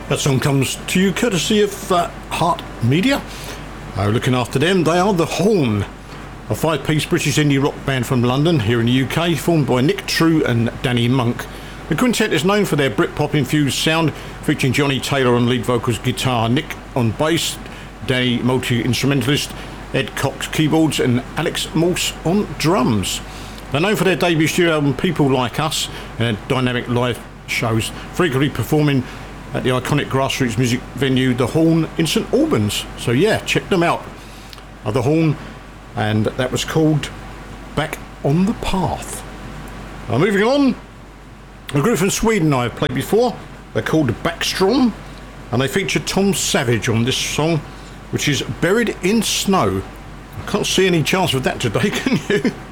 That song comes to you courtesy of Heart Media. Looking after them, they are The Horn, a five-piece British indie rock band from London, here in the UK, formed by Nick True and Danny Monk. The quintet is known for their Britpop-infused sound, featuring Johnny Taylor on lead vocals, guitar, Nick on bass, Danny multi-instrumentalist, Ed Cox keyboards, and Alex Morse on drums. They're known for their debut studio album People Like Us and dynamic live shows, frequently performing at the iconic grassroots music venue The Horn in St Albans. So yeah, check them out. The Horn, and that was called Back on the Path. Moving on, a group from Sweden I've played before. They're called Backstrom, and they feature Tom Savage on this song, which is Buried in Snow. I can't see any chance of that today, can you?